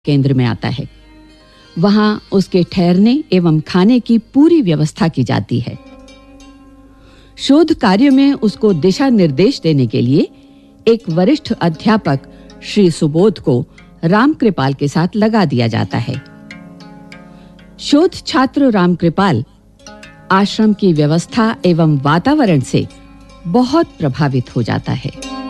केंद्र में आता है। वहां उसके ठहरने एवं खाने की पूरी व्यवस्था की जाती है। शोध कार्य में उसको दिशा निर्देश देने के लिए एक वरिष्ठ अध्यापक श्री सुबोध को रामकृपाल के साथ लगा दिया जाता है। शोध छात्र रामकृपाल आश्रम की व्यवस्था एवं वातावरण से बहुत प्रभावित हो जाता है।